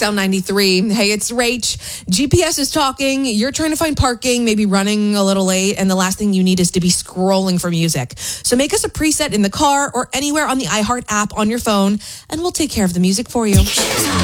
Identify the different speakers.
Speaker 1: Sound 93. Hey, it's Rach. GPS is talking. You're trying to find parking, maybe running a little late, and the last thing you need is to be scrolling for music. So make us a preset in the car or anywhere on the iHeart app on your phone, and we'll take care of the music for you.